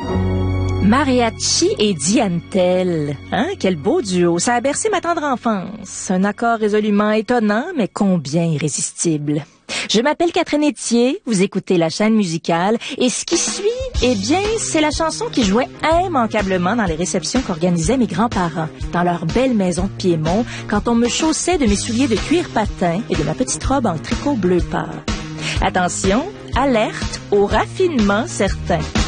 Mariachi et Diantel. Quel beau duo. Ça a bercé ma tendre enfance. Un accord résolument étonnant, mais combien irrésistible. Je m'appelle Catherine Etier, vous écoutez la chaîne musicale, et ce qui suit, eh bien, c'est la chanson qui jouait immanquablement dans les réceptions qu'organisaient mes grands-parents, dans leur belle maison de Piémont, quand on me chaussait de mes souliers de cuir patin et de ma petite robe en tricot bleu pâle. Attention, alerte au raffinement certain.